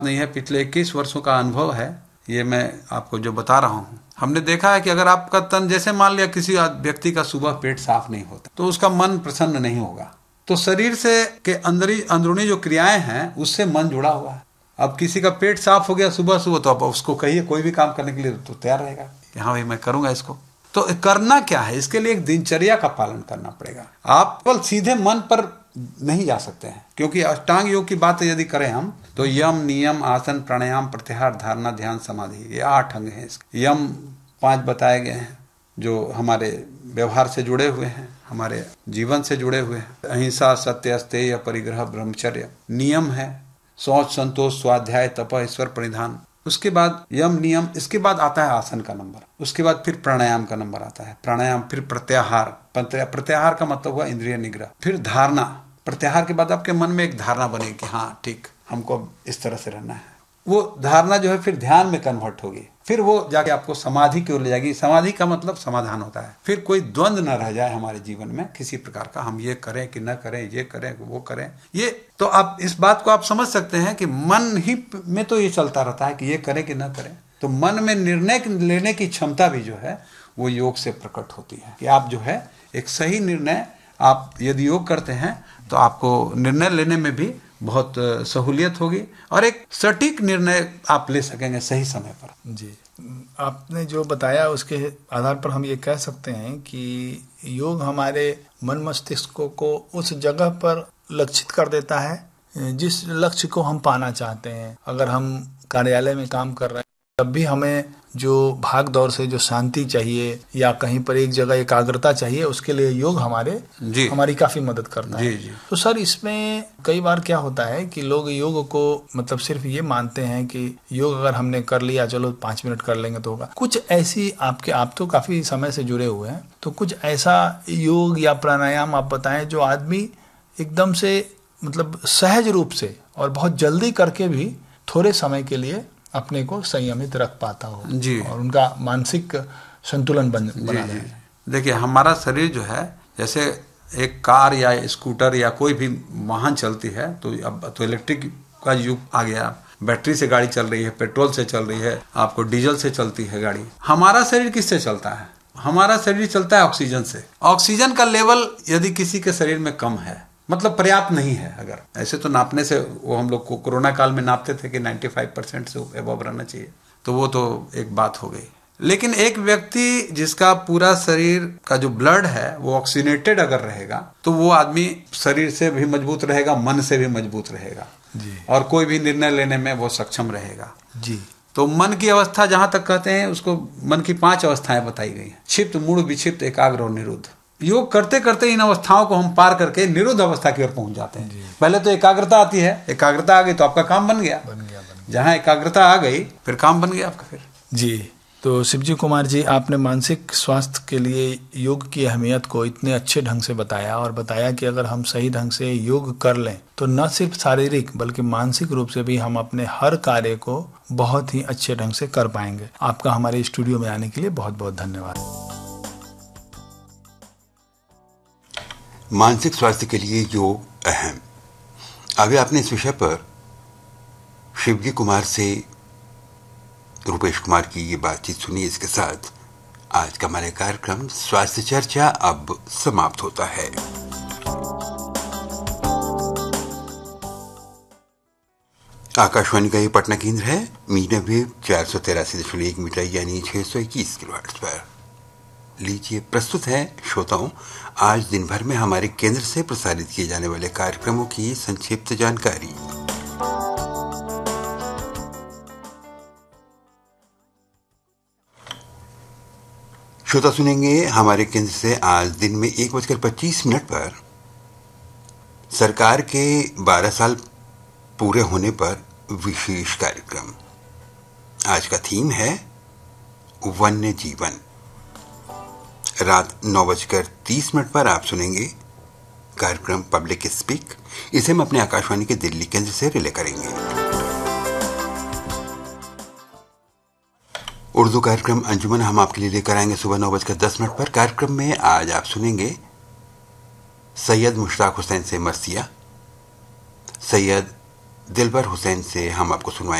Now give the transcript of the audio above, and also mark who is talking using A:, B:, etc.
A: नहीं है, पिछले 21 वर्षों का अनुभव है ये मैं आपको जो बता रहा हूँ। हमने देखा है कि अगर आपका तन, जैसे मान लिया किसी व्यक्ति का सुबह पेट साफ नहीं होता तो उसका मन प्रसन्न नहीं होगा। तो शरीर से के अंदरूनी जो क्रियाएं हैं उससे मन जुड़ा हुआ है। अब किसी का पेट साफ हो गया सुबह सुबह, तो अब उसको कहिए कोई भी काम करने के लिए तो तैयार रहेगा कि हाँ भाई मैं करूंगा इसको। तो करना क्या है, इसके लिए एक दिनचर्या का पालन करना पड़ेगा। आप केवल सीधे मन पर नहीं जा सकते हैं, क्योंकि अष्टांग योग की बात यदि करें हम तो यम, नियम, आसन, प्राणायाम, प्रत्याहार, धारणा, ध्यान, समाधि, ये 8 अंग हैं। यम 5 बताए गए हैं जो हमारे व्यवहार से जुड़े हुए हैं, हमारे जीवन से जुड़े हुए हैं। अहिंसा, सत्य, अस्तेय, परिग्रह, ब्रह्मचर्य। नियम है शौच, संतोष, स्वाध्याय, तप, ईश्वर प्रणिधान। उसके बाद यम, नियम, इसके बाद आता है आसन का नंबर, उसके बाद फिर प्राणायाम का नंबर आता है, प्राणायाम, फिर प्रत्याहार। प्रत्याहार का मतलब हुआ इंद्रिय निग्रह। फिर धारणा, प्रत्याहार के बाद आपके मन में एक धारणा बनेगी कि हाँ ठीक हमको इस तरह से रहना है। वो धारणा जो है फिर ध्यान में कन्वर्ट होगी, फिर वो जाके आपको समाधि की ओर ले जाएगी। समाधि का मतलब समाधान होता है। फिर कोई द्वंद्व न रह जाए हमारे जीवन में किसी प्रकार का, हम ये करें कि न करें, ये करें वो करें। ये तो आप इस बात को आप समझ सकते हैं कि मन ही में तो ये चलता रहता है कि ये करें कि न करें। तो मन में निर्णय लेने की क्षमता भी जो है वो योग से प्रकट होती है कि आप जो है एक सही निर्णय, आप यदि योग करते हैं तो आपको निर्णय लेने में भी बहुत सहूलियत होगी और एक सटीक निर्णय आप ले सकेंगे सही समय पर।
B: जी, आपने जो बताया उसके आधार पर हम ये कह सकते हैं कि योग हमारे मन मस्तिष्क को उस जगह पर लक्षित कर देता है जिस लक्ष्य को हम पाना चाहते हैं। अगर हम कार्यालय में काम कर रहे हैं तब भी हमें जो भाग दौड़ से जो शांति चाहिए या कहीं पर एक जगह एकाग्रता चाहिए, उसके लिए योग हमारी काफी मदद करता है।
A: जी।
B: तो सर, इसमें कई बार क्या होता है कि लोग योग को मतलब सिर्फ ये मानते हैं कि योग अगर हमने कर लिया चलो 5 मिनट कर लेंगे तो होगा। कुछ ऐसी आप तो काफी समय से जुड़े हुए हैं, तो कुछ ऐसा योग या प्राणायाम आप बताएं जो आदमी एकदम से मतलब सहज रूप से और बहुत जल्दी करके भी थोड़े समय के लिए अपने को संयमित रख पाता हो
A: जी, और
B: उनका मानसिक संतुलन बना रहे।
A: देखिए हमारा शरीर जो है, जैसे एक कार या स्कूटर या कोई भी वाहन चलती है तो अब तो इलेक्ट्रिक का युग आ गया, बैटरी से गाड़ी चल रही है, पेट्रोल से चल रही है, आपको डीजल से चलती है गाड़ी। हमारा शरीर किससे चलता है? हमारा शरीर चलता है ऑक्सीजन से। ऑक्सीजन का लेवल यदि किसी के शरीर में कम है, मतलब पर्याप्त नहीं है, अगर ऐसे तो नापने से वो हम लोग को कोरोना काल में नापते थे कि 95% से एबव रहना चाहिए, तो वो तो एक बात हो गई। लेकिन एक व्यक्ति जिसका पूरा शरीर का जो ब्लड है वो ऑक्सीनेटेड अगर रहेगा तो वो आदमी शरीर से भी मजबूत रहेगा, मन से भी मजबूत रहेगा
B: जी,
A: और कोई भी निर्णय लेने में वो सक्षम रहेगा
B: जी।
A: तो मन की अवस्था जहां तक कहते हैं उसको मन की 5 अवस्थाएं बताई गई हैं, क्षिप्त, मूढ़, विक्षिप्त, एकाग्र और निरुद्ध। योग करते करते इन अवस्थाओं को हम पार करके निरुद्ध अवस्था की ओर पहुंच जाते हैं। पहले तो एकाग्रता आती है, एकाग्रता आ गई तो आपका काम बन गया। जहां एकाग्रता आ गई फिर काम बन गया आपका। फिर
B: जी, तो शिवजी कुमार जी, आपने मानसिक स्वास्थ्य के लिए योग की अहमियत को इतने अच्छे ढंग से बताया और बताया कि अगर हम सही ढंग से योग कर लें तो न सिर्फ शारीरिक बल्कि मानसिक रूप से भी हम अपने हर कार्य को बहुत ही अच्छे ढंग से कर पाएंगे। आपका हमारे स्टूडियो में आने के लिए बहुत बहुत धन्यवाद।
C: मानसिक स्वास्थ्य के लिए योग अहम। अभी आपने इस विषय पर शिवजी कुमार से रूपेश कुमार की ये बातचीत सुनी। इसके साथ आज का हमारा कार्यक्रम स्वास्थ्य चर्चा अब समाप्त होता है। आकाशवाणी का ये पटना केंद्र है, मीडियम वेव 483.1 मीटर यानी 621 किलोहर्ट्ज पर। लीजिए, प्रस्तुत है श्रोताओं आज दिन भर में हमारे केंद्र से प्रसारित किए जाने वाले कार्यक्रमों की संक्षिप्त जानकारी। श्रोता सुनेंगे हमारे केंद्र से आज दिन में 1:25 पर सरकार के 12 साल पूरे होने पर विशेष कार्यक्रम। आज का थीम है वन्य जीवन। रात 9:30 पर आप सुनेंगे कार्यक्रम पब्लिक स्पीक। इसे हम अपने आकाशवाणी के दिल्ली केंद्र से रिले करेंगे। उर्दू कार्यक्रम अंजुमन हम आपके लिए लेकर आएंगे सुबह 9:10 पर। कार्यक्रम में आज आप सुनेंगे सैयद मुश्ताक हुसैन से मरसिया, सैयद दिलबर हुसैन से हम आपको सुनवाएंगे